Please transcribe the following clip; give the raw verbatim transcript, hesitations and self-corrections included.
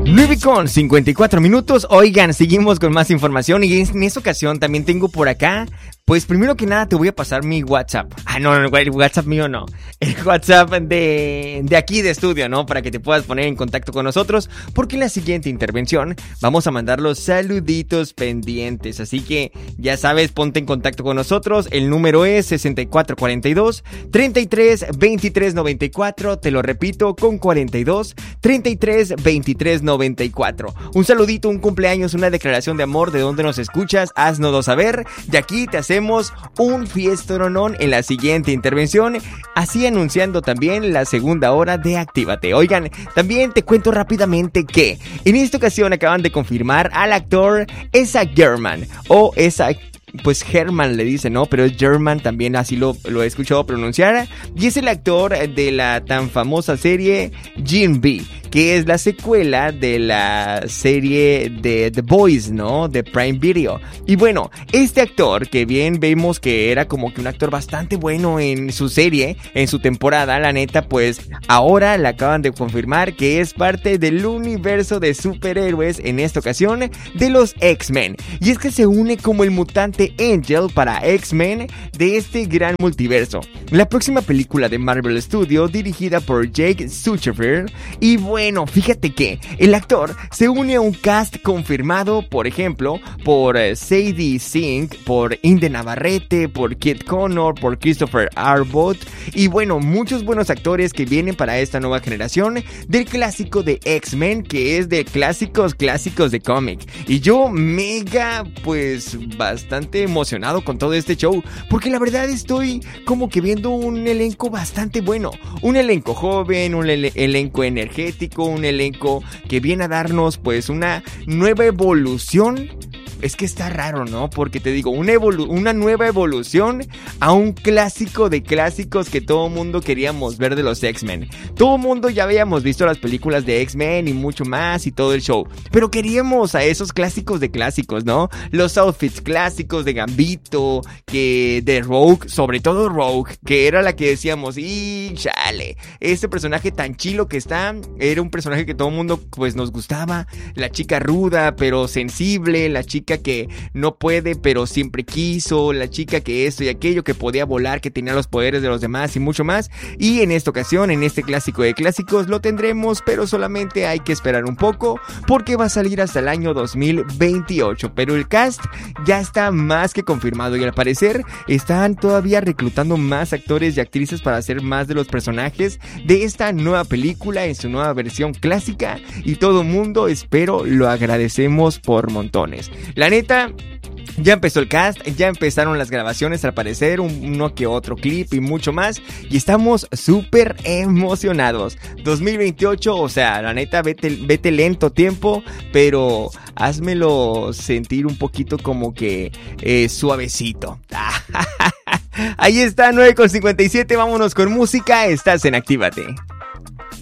nueve con cincuenta y cuatro minutos. Oigan, seguimos con más información y en esta ocasión también tengo por acá, pues primero que nada te voy a pasar mi WhatsApp. Ah, no, no, el WhatsApp mío no. El WhatsApp de, de aquí de estudio, ¿no? Para que te puedas poner en contacto con nosotros, porque en la siguiente intervención vamos a mandar los saluditos pendientes. Así que ya sabes, ponte en contacto con nosotros. El número es sesenta y cuatro cuarenta y dos, treinta y tres, veintitrés noventa y cuatro. Te lo repito, con cuarenta y dos, treinta y tres, veintitrés noventa y cuatro. Un saludito, un cumpleaños, una declaración de amor, de dónde nos escuchas, haznoslo saber. De aquí te hacemos un fiestronón en la siguiente intervención, así anunciando también la segunda hora de Actívate. Oigan, también te cuento rápidamente que en esta ocasión acaban de confirmar al actor Esa German, o Esa... pues Herman le dice, ¿no? Pero es German, también así lo, lo he escuchado pronunciar. Y es el actor de la tan famosa serie Gen V, que es la secuela de la serie de The Boys, ¿no? De Prime Video. Y bueno, este actor, que bien vemos que era como que un actor bastante bueno en su serie, en su temporada, la neta, pues ahora le acaban de confirmar que es parte del universo de superhéroes, en esta ocasión, de los X-Men. Y es que se une como el mutante Angel para X-Men de este gran multiverso. La próxima película de Marvel Studios, dirigida por Jake Sutherland. Y bueno, fíjate que el actor se une a un cast confirmado, por ejemplo, por uh, Sadie Sink, por Inde Navarrete, por Kit Connor, por Christopher Arbott. Y bueno, muchos buenos actores que vienen para esta nueva generación del clásico de X-Men, que es de clásicos, clásicos de cómic. Y yo mega, pues, bastante emocionado con todo este show, porque la verdad estoy como que viendo un elenco bastante bueno, un elenco joven, un ele- elenco energético, un elenco que viene a darnos pues una nueva evolución. Es que está raro, ¿no? Porque te digo, una, evolu- una nueva evolución a un clásico de clásicos que todo mundo queríamos ver de los X-Men. Todo mundo ya habíamos visto las películas de X-Men y mucho más y todo el show, pero queríamos a esos clásicos de clásicos, ¿no? Los outfits clásicos de Gambito, que de Rogue, sobre todo Rogue, que era la que decíamos, y chale, este personaje tan chilo que está, era un personaje que todo mundo pues nos gustaba. La chica ruda pero sensible, la chica que no puede pero siempre quiso, la chica que esto y aquello, que podía volar, que tenía los poderes de los demás y mucho más. Y en esta ocasión, en este clásico de clásicos, lo tendremos, pero solamente hay que esperar un poco, porque va a salir hasta el año dos mil veintiocho. Pero el cast ya está más que confirmado y al parecer están todavía reclutando más actores y actrices para hacer más de los personajes de esta nueva película en su nueva versión clásica, y todo mundo, espero, lo agradecemos por montones. La neta, ya empezó el cast, ya empezaron las grabaciones al parecer, un, uno que otro clip y mucho más, y estamos súper emocionados. dos mil veintiocho, o sea, la neta, vete, vete lento tiempo, pero házmelo sentir un poquito como que eh, suavecito. Ahí está, nueve con cincuenta y siete, vámonos con música, estás en Actívate.